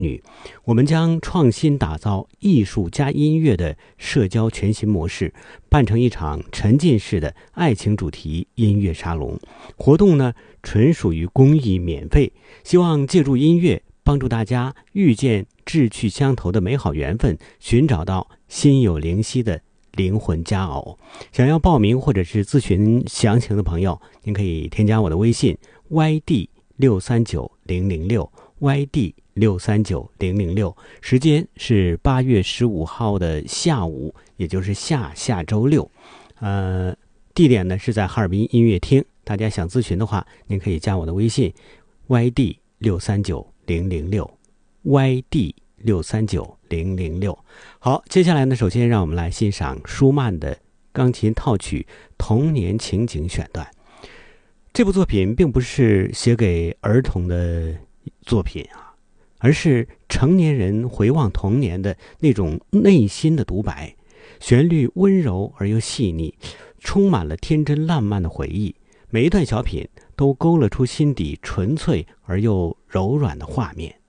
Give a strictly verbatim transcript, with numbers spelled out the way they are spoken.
女，我们将创新打造艺术加音乐的社交全新模式，办成一场沉浸式的爱情主题音乐沙龙。活动呢，纯属于公益免费，希望借助音乐帮助大家遇见志趣相投的美好缘分，寻找到心有灵犀的灵魂佳偶。想要报名或者是咨询详情的朋友，您可以添加我的微信 Y D 六三九零零六 Y D 六三九零零六，时间是八月十五号的下午，也就是下下周六。呃，地点呢是在哈尔滨音乐厅。大家想咨询的话，您可以加我的微信 Y D 六三九零零六 Y D 六三九零零六。好，接下来呢，首先让我们来欣赏舒曼的钢琴套曲《童年情景》选段。这部作品并不是写给儿童的作品啊，而是成年人回望童年的那种内心的独白。旋律温柔而又细腻，充满了天真烂漫的回忆。每一段小品都勾勒出心底纯粹而又柔软的画面。